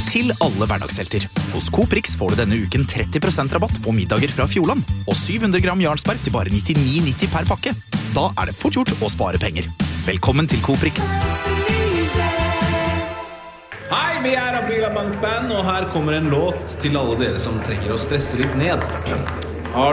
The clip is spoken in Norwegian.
Til alle hverdagshelter. Hos Coop Rix får du denne uken 30% rabatt på middager fra Fjordland, og 700 gram Jarlsberg til bare 99,90 per pakke. Da det fort gjort å spare penger. Velkommen til Coop Rix. Hei, vi Aprila Bankband, og her kommer en låt til alle dere som trenger å stresse litt ned.